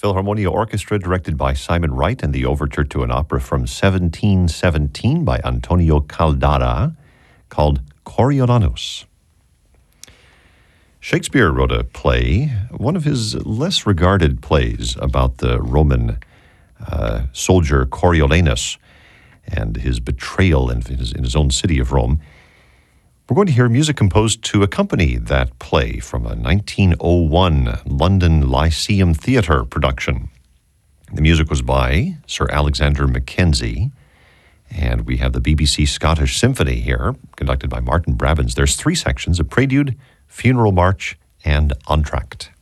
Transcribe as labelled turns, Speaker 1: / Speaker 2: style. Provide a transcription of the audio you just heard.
Speaker 1: Philharmonia Orchestra, directed by Simon Wright, and the overture to an opera from 1717 by Antonio Caldara called Coriolanus. Shakespeare wrote a play, one of his less regarded plays, about the Roman soldier Coriolanus and his betrayal in his own city of Rome. We're going to hear music composed to accompany that play from a 1901 London Lyceum Theatre production. The music was by Sir Alexander Mackenzie, and we have the BBC Scottish Symphony here, conducted by Martin Brabbins. There's 3 sections: a prelude, funeral march, and entr'acte.